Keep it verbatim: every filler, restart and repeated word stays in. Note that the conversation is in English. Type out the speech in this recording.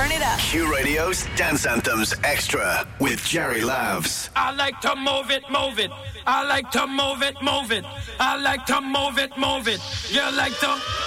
Turn it up. Q Radio's Dance Anthems Extra with Jerry Lavs. I like to move it, move it. I like to move it, move it. I like to move it, move it. You like to